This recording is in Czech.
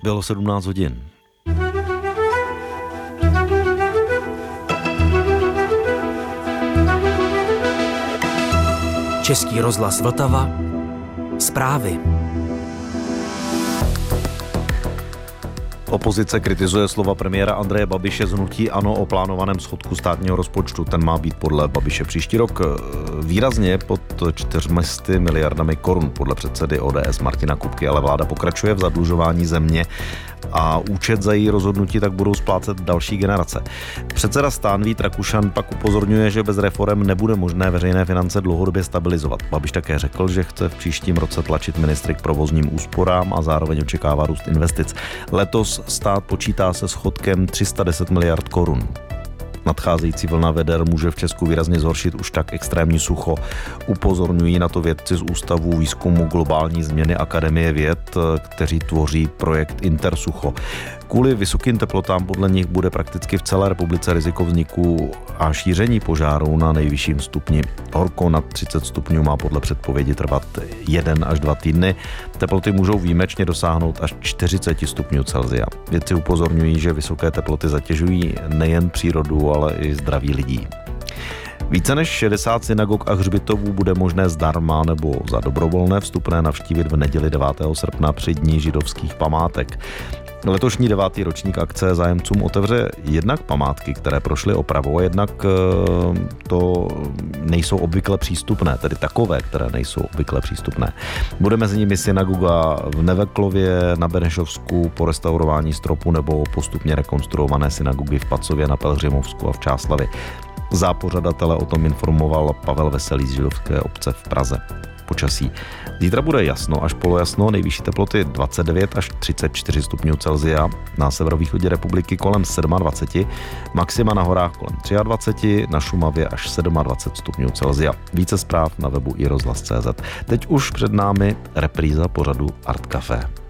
Bylo 17 hodin. Český rozhlas Vltava. Zprávy. Opozice kritizuje slova premiéra Andreje Babiše z hnutí ANO o plánovaném schodku státního rozpočtu. Ten má být podle Babiše příští rok výrazně pod 400 miliardami korun podle předsedy ODS Martina Kupky, ale vláda pokračuje v zadlužování země a účet za její rozhodnutí tak budou splácet další generace. Předseda STAN Vít Rakušan pak upozorňuje, že bez reforem nebude možné veřejné finance dlouhodobě stabilizovat. Babiš také řekl, že chce v příštím roce tlačit ministry k provozním úsporám a zároveň očekává růst investic. Letos stát počítá se schodkem 310 miliard korun. Nadcházející vlna veder může v Česku výrazně zhoršit už tak extrémní sucho. Upozorňují na to vědci z Ústavu výzkumu globální změny Akademie věd, kteří tvoří projekt Intersucho. Kvůli vysokým teplotám podle nich bude prakticky v celé republice riziko vzniku a šíření požáru na nejvyšším stupni. Horko nad 30 stupňů má podle předpovědi trvat 1 až 2 týdny. Teploty můžou výjimečně dosáhnout až 40 stupňů Celsia. Vědci upozorňují, že vysoké teploty zatěžují nejen přírodu, ale i zdraví lidí. Více než 60 synagog a hřbitovů bude možné zdarma nebo za dobrovolné vstupné navštívit v neděli 9. srpna při Dni židovských památek. Letošní 9. ročník akce zájemcům otevře jednak památky, které prošly opravou, a jednak to nejsou obvykle přístupné, tedy takové, které nejsou obvykle přístupné. Bude mezi nimi synagoga v Neveklově, na Benešovsku, po restaurování stropu nebo postupně rekonstruované synagogy v Pacově, na Pelhřimovsku a v Čáslavi. Za pořadatele o tom informoval Pavel Veselý z židovské obce v Praze. Počasí. Zítra bude jasno až polojasno, nejvyšší teploty 29 až 34 stupňů Celsia, na severovýchodě republiky kolem 27, maxima na horách kolem 23, na Šumavě až 27 stupňů Celsia. Více zpráv na webu iRozhlas.cz. Teď už před námi repríza pořadu Art Café.